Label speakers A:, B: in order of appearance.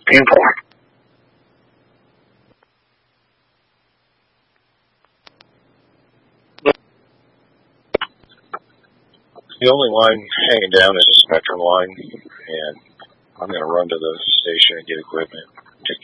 A: painful.
B: The only line hanging down is a Spectrum line, and I'm going to run to the station and get equipment to